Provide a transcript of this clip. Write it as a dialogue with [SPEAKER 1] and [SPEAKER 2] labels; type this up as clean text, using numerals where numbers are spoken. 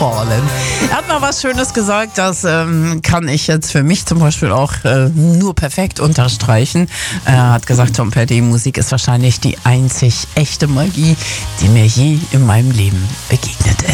[SPEAKER 1] Fallen. Er hat mal was Schönes gesagt, das kann ich jetzt für mich zum Beispiel auch nur perfekt unterstreichen. Er hat gesagt, Tom Petty, Musik ist wahrscheinlich die einzig echte Magie, die mir je in meinem Leben begegnet ist.